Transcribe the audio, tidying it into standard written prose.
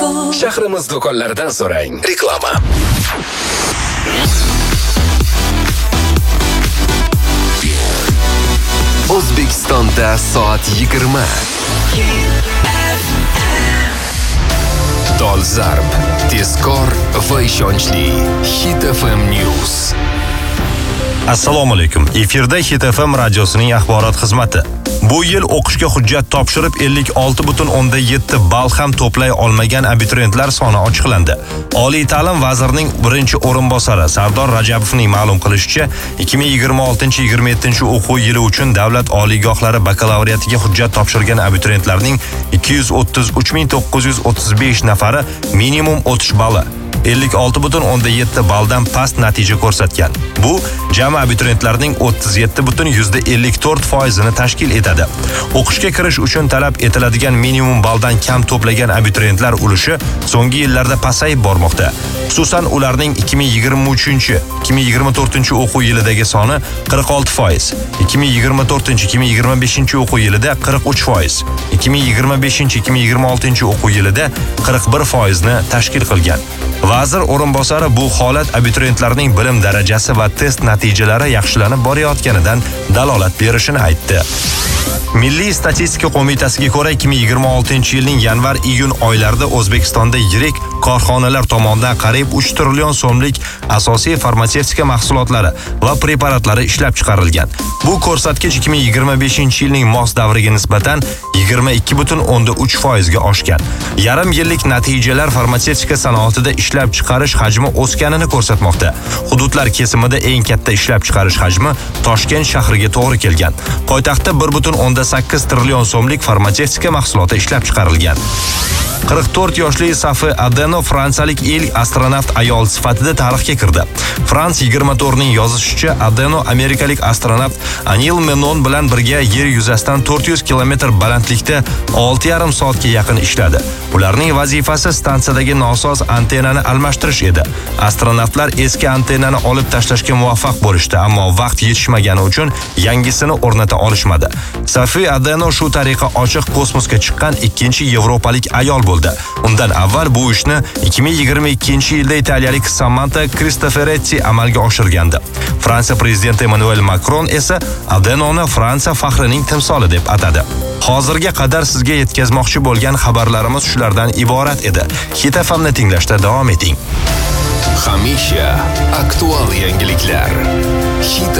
Shahrimiz do'konlaridan so'rang. Reklama. O'zbekistonda soat 20. Dolzarb, tezkor va ishonchli Hit FM News. Assalomu alaykum. Efirda Hit FM radiosining axborot xizmati. Bu yil o'qishga hujjat topshirib 56.7 ball ham to'play olmagan abituriyentlar soni ochiqlandi. Oliy ta'lim vazirining birinchi o'rinbosari Sardor Rajabovning ma'lum qilishicha, 2026-27 o'quv yili uchun davlat oliygohlari bakalavriatiga hujjat topshirgan abituriyentlarning 233.935 nafari minimum o'tish balli 56.7 balldan past natija ko'rsatgan. Bu jami abituriyentlarning 37.54%ni tashkil etadi. O'qishga kirish uchun talab etiladigan minimum balldan kam to'plagan abituriyentlar ulushi so'nggi yillarda pasayib bormoqda. Xususan, ularning 2023-2024 o'quv yilidagi soni 46%, 2024-2025 o'quv yilida 43%, 2025-2026 o'quv yilida 41% ni tashkil qilgan. Vazir o'rinbosari bu holat abituriyentlarning bilim darajasi va test natijalari yaxshilanib borayotganidan dalolat berishini aytdi. Milliy statistika qo'mitasiga ko'ra 2026-yilning yanvar-iyun oylarida O'zbekistonda yirik korxonalar tomonidan qariyb 3 trillion so'mlik asosiy farmatsevtika mahsulotlari va preparatlari ishlab chiqarilgan. Bu ko'rsatkich 2025-yilning mos davriga nisbatan 22.3% ga oshgan. Yarim yillik natijalar farmatsevtika sanoatida ishlab chiqarish hajmi o'sganini ko'rsatmoqda. Hududlar kesimida eng katta ishlab chiqarish hajmi Toshkent shahriga to'g'ri kelgan. Poytaxtda 1.8 trillion so'mlik farmatsevtika mahsuloti ishlab chiqarilgan. 44 yoshli Safi Adeno fransiyalik ilk astronavt ayol sifatida tarixga kirdi. France 24ning yozishicha, Adeno amerikalik astronavt Anil Menon bilan birga yer yuzasidan 400 kilometr balandlikda 6,5 soatga yaqin ishladi. Ularning vazifasi stansiyadagi nosoz antennani almashtirish edi. Astronavtlar eski antennani olib tashlashga muvaffaq bo'lishdi, ammo vaqt yetishmagani uchun yangisini o'rnata olishmadi. Safi Adeno shu tariqa ochiq kosmosga chiqqan ikkinchi yevropalik ayol bo'ldi. Undan avval bu ishni 2022-yilda italiyalik Samantha Cristoforetti amalga oshirgandi. Fransiya prezidenti Emmanuel Macron esa Adenoni Fransiya faxrining timsoli deb atadi. Hozirga qadar sizga yetkazmoqchi bo'lgan xabarlarimiz shulardan iborat edi. Hit FM'ni tinglashda davom eting. Hamisha aktual yangiliklar. Hit